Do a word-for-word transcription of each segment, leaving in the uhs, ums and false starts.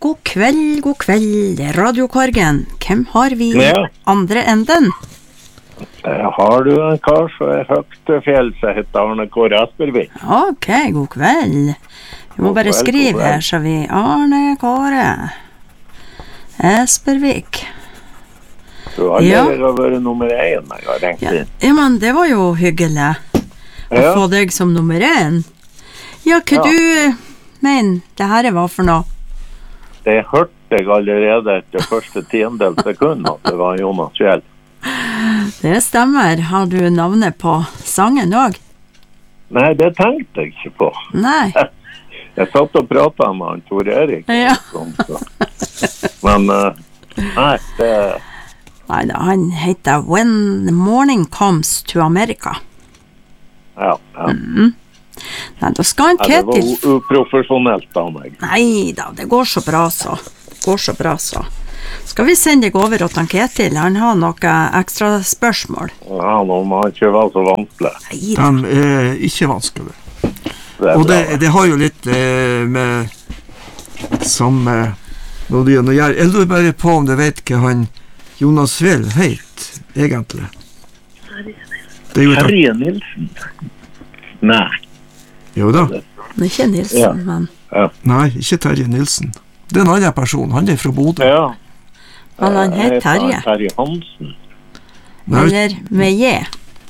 god kveld, god kveld, radiokorgen. Hvem har vi Ja. andre enden? Eh, Har du en kar som er høyt til fjell, som heter Arne Kåre Aspervik? Ok, god kveld. Vi må God bare kveld, skrive god her, kveld. så vi Arne Kåre Aspervik. Du har Ja. aldri vært nummer én, jeg har ringt Ja, inn. ja, men det var jo hyggelig å Ja. få deg som nummer én. Ja, hva Ja. du eh, mener det her var for noe? Det hørte jeg allerede etter første tiendel sekund at det var Jonas Fjell. Det stemmer. Har du navnet på sangen også? Nei, det tenkte jeg ikke på. Nei. Jeg satt og pratet med han, Tor Erik. Ja. Sånn, så. Men, eh, nei, det... Nei da, han heter When the Morning Comes to America. Ja, ja. Nei, da skal han Ja, det var Ketil... u- uprofesjonelt av meg. Nei da, det går så bra så. Det går så bra så. Skal vi sende deg over til han Ketil? Han har noe ekstra spørsmål. Ja, nå må han ikke være så vanskelig. Nei da. De er ikke vanskelig. Det er Og det, bra. det har jo litt eh, med samme når det gjør. Jeg lurer bare på om du vet hva han Jonas Fjell heit, egentlig. Det er jo et, Terje Nilsen? Nei. jo da. Det er ikke Nilsen, Ja. men... Nei, ikke Terje Nilsen. Det er en annen person. Han er fra Bodø. Ja. Men han Eh, heter Terje. han Terje Hansen. Nei, Eller med J.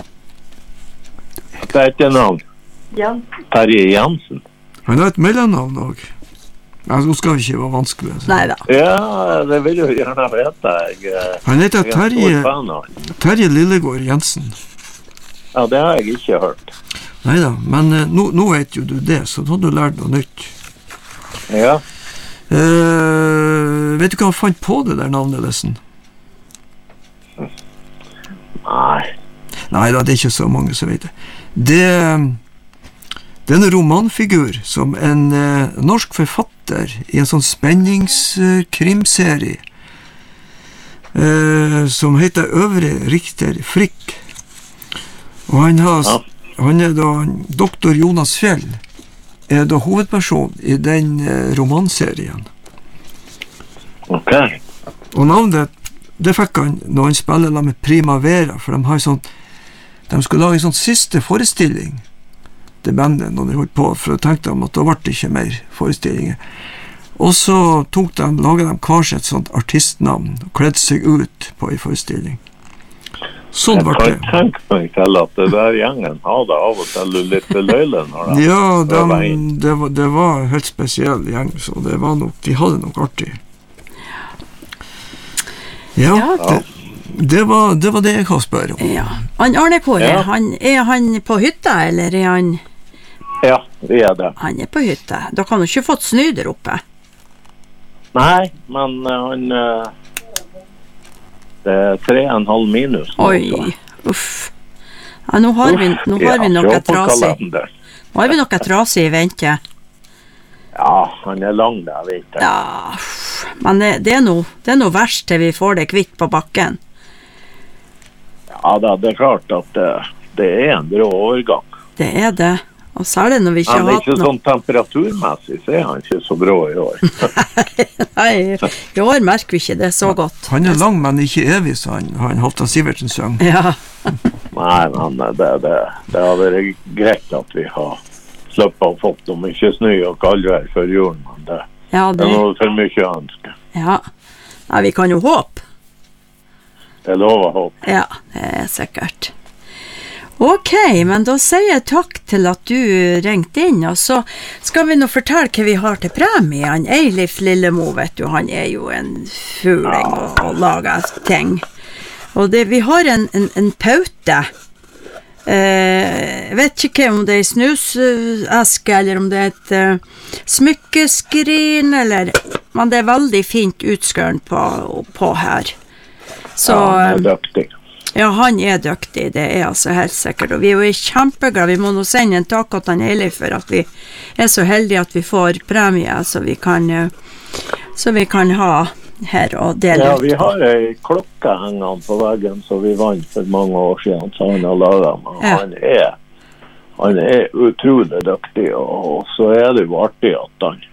Det er ikke navn. Terje Jansen. han har et mellomnavn òg. Altså, nå skal vi ikke være vanskelig. Altså. Nei da. Ja, det vil du gjerne vite. Jeg, eh, Han heter jeg er stor Terje, fan av han. Terje Lillegård Jensen. Ja, det har jeg ikke hørt. Nei da, men eh, nå, nå vet jo du det, så da har du lært noe nytt. Ja. Eh, vet du hva han fant på det der navnet, Lesen? Nei. Nei da, det er ikke så mange som vet det. Det, det er en romanfigur som en eh, norsk forfatter i en sånn spenningskrimserie eh, som heter Øvre Richter Frikk. Og han, har, Ja. han er da doktor Jonas Fjell er da hovedperson i den eh, romanserien. Ok. Og navnet, det fikk han når han spiller da med Primavera, for de har sånn, de skulle lage en sånn siste forestilling, det bandet, når de holdt på, for da tenkte de at da ble det ikke mer forestillinger. Og så tok de, laget de kanskje et sånt artistnavn, og kledde seg ut på en forestilling. Sånn Jeg var kan det. tenke meg til at det der gjengen har det av og til litt løyle når de Ja, de, øver inn. det, var, det var en helt spesiell gjeng, så det var nok, de hadde nok artig. Ja, Ja. det, det, var, det var det jeg har spør om. Ja. Han Arne Kåre, Ja. han, er han på hytta, eller er han... Ja, vi er det. Han er på hytta. Da kan han ikke fått snø der oppe. Nei, men eh, han... eh, det er tre og en halv minus. nå, Oi, så. uff. Ja, nå har vi, nå har vi Ja, noe se på trasig. kalenderen. Nå har vi noe trasig i vente. Ja, han er lang der, vet jeg. Ja, uff. Men det, det er noe, det er noe verst til vi får det kvitt på bakken. Ja da, det er klart at det, det er en brå overgang. Det er det. Og særlig når vi ikke Han har er hatt ikke noe. sånn temperaturmessig, så er han ikke så brå i år. Nei, i år merker vi ikke det så godt. Han er lang, men ikke evig, så han, han Halvdan Sivertsen sang. Ja, Nei, men det, det, det har vært greit at vi har sluppet og fått om ikke snø og kaldvær før julen, men det, ja, det det, er noe for mye å ønske. ja. Nei, vi kan jo håpe. Jeg lover håp. Ja, det er sikkert. Ok, men da sier jeg takk til at du ringte inn, og så skal vi nå fortelle hva vi har til premie. Han Eilif Lillemo, vet du, han er jo en fuling og, og lager ting. Og det, vi har en, en, en paute. Eh, jeg vet ikke om det er snuseske, eller om det er et uh, smykkeskrin, eller, men det er veldig fint utskøren på, på her. Så... Ja, han er dyktig. Ja, han er dyktig, det er altså helt sikkert, og vi er jo kjempeglade. Vi må nå sende en takk til han Eilif for at vi er så heldige at vi får premie, så vi kan, eh, så vi kan ha her og dele Ja, ut vi på. har ei klokke hengende på veggen som vi vant for mange år siden, så han har laget. Men Ja. han, er, han er utrolig dyktig, og så er det jo artig at han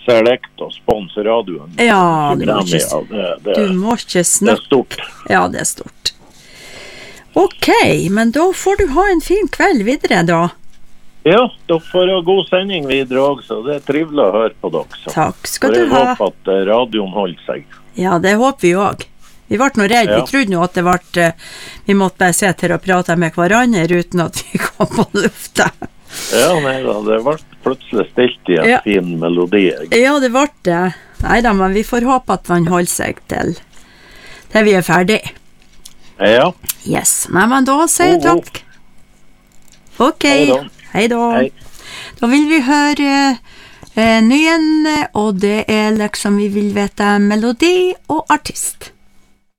select og sponse radioen. Ja, du må Premie, ikke, det, det, du må ikke det er snakke. stort. Ja, det er stort. Ok, men da får du ha en fin kveld videre da. Ja, dere får ha god sending videre også. Det er trivelig å høre på dere. Så. Takk skal For du jeg ha. håper at eh, radioen holder seg. Ja, det håper vi også. Vi ble noe redd, Ja. vi trodde nå at det ble, eh, vi måtte bare se til å prate med hverandre uten at vi kom på lufta. Ja, nei da, det ble plutselig stilt i en Ja. fin melodi. Ja, det ble det. Neida, men vi får håpe at man holder seg til, til vi er ferdig. Ja, Yes, nei, men da sier jeg God, god. takk. Ok, Hei da. hei da. hei. Da vil vi høre eh, nyen, og det er liksom vi vil vite melodi og artist.